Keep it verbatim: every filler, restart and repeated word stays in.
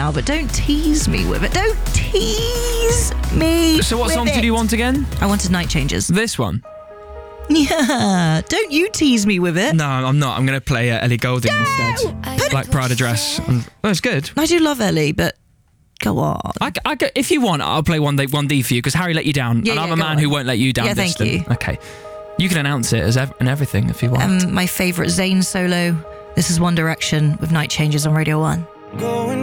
now, but don't tease me with it. Don't tease me. So what with song it. did you want again? I wanted Night Changes. This one? Yeah. Don't you tease me with it. No, I'm not. I'm going to play uh, Ellie Goulding No! instead. Like Prada Dress. Um, well, it's good. I do love Ellie, but go on. I, I, if you want, I'll play one D, one D for you, because Harry let you down, Yeah, and I'm yeah, a go man on. who won't let you down. Yeah, this thank time. you. Okay. You can announce it as ev- and everything if you want. Um, my favourite Zayn solo. This is One Direction with Night Changes on Radio one. Going